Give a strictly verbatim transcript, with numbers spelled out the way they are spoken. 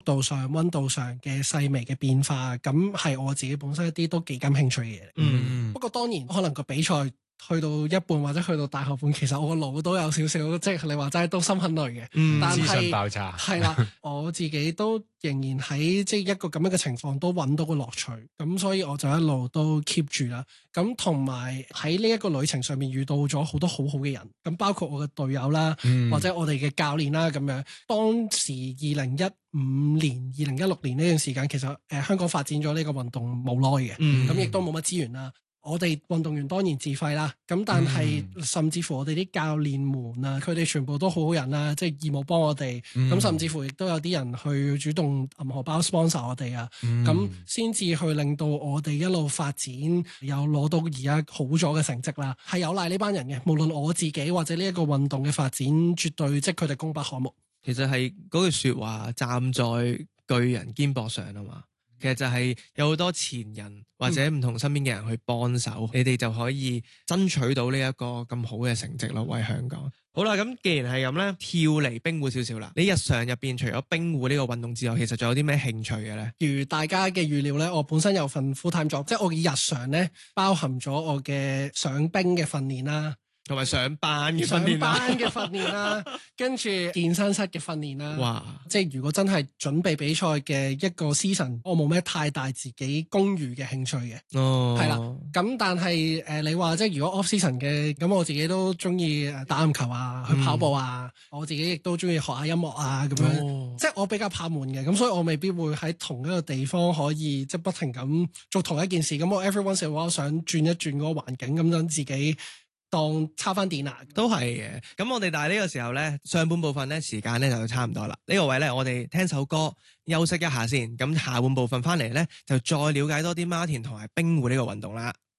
度上、溫度上嘅細微嘅變化，咁係我自己本身一啲都幾感興趣嘅嘢。 嗯， 不過當然可能個比賽去到一半或者去到大後半，其實我個腦都有少少，即係你話齋都心很累嘅。 嗯， 但係資訊爆炸係啦，我自己都仍然喺即係一個咁樣嘅情況都揾到個樂趣，咁所以我就一路都 keep 住啦。咁同埋喺呢一個旅程上面遇到咗好多好好嘅人，咁包括我嘅隊友啦， 嗯、 或者我哋嘅教練啦咁樣。當時二零一五年、二零一六年呢段時間，其實誒、呃、香港發展咗呢個運動冇耐嘅，咁亦、嗯、都冇乜資源啦。我哋運動員當然自費啦，咁但係甚至乎我哋啲教練們啊，佢哋全部都好好人啦，即係義務幫我哋，咁、嗯、甚至乎亦都有啲人去主動揞荷包 sponsor 我哋啊，咁先至去令到我哋一路發展，有攞到而家好咗嘅成績啦，係有賴呢班人嘅，無論我自己或者呢一個運動嘅發展，絕對即係佢哋功不可沒。 其實係嗰句說話，站在巨人肩膊上啊嘛。其實就係有好多前人或者唔同身邊嘅人去幫手，嗯、你哋就可以爭取到呢一個咁好嘅成績咯，為香港。好啦，咁既然係咁咧，跳離冰壺少少啦。你日常入邊除咗冰壺呢個運動之外，其實仲有啲咩興趣嘅咧？ 如大家嘅預料咧，我本身有份 full time job，即係我嘅日常咧包含咗我嘅上冰嘅訓練啦。 同埋上班嘅訓練啦， 上班嘅訓練啦，跟住健身室嘅訓練啦。 哇！ 即係如果真係準備比賽嘅一個 season，我冇咩太大自己公餘嘅興趣嘅。 哦，係啦。咁但係誒、呃，你話即係如果 off season 嘅，咁我自己都中意打籃球啊，去跑步啊。嗯、我自己亦都中意學下音樂啊，咁樣。哦、即係我比較怕悶嘅，咁所以我未必會喺同一個地方可以即係不停咁做同一件事。咁我 every once in a while 想轉一轉嗰個環境，咁樣自己。當插翻電啊， 都係嘅。咁我哋但係呢個時候呢，上半部分呢時間呢就差唔多啦。呢個位呢，我哋聽首歌休息一下先。咁下半部分翻嚟呢，就再了解多啲馬田同埋冰壺呢個運動啦。